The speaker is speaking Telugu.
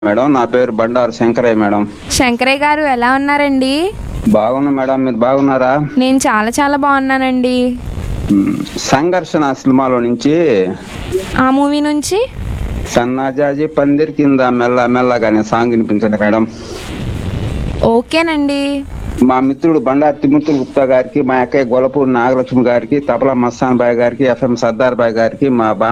మేడం నా పేరు బండారు శంకరయ్య మేడం. శంకరయ్య గారు ఎలా ఉన్నారండి? బాగున్నా మేడం, మీరు బాగున్నారా? నేను చాలా చాలా బాగున్నానండి. సంఘర్షణ సినిమాలో నుంచి ఆ మూవీ నుంచి సన్నాజాజి పందిరి కింద మెల్ల మెల్లగా అనే సాంగ్ వినిపించండి మేడం. ఓకేనండి. మా మిత్రుడు బండారు తిమ్మతులు గుప్తా గారికి, మా అక్కయ్య గొలపూడి నాగలక్ష్మి గారికి, తపలా మస్తాన్ బాయ్ గారికి, ఎఫ్ఎం సర్దార్ బాయ్ గారికి, మా